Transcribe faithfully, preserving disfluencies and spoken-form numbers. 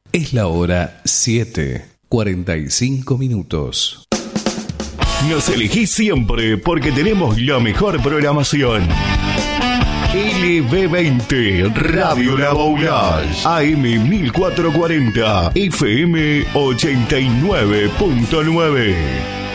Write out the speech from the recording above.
Es la hora siete, cuarenta y cinco minutos. Nos elegís siempre porque tenemos la mejor programación. L B veinte, Radio La Boulage, A M mil cuatrocientos cuarenta, F M ochenta y nueve punto nueve.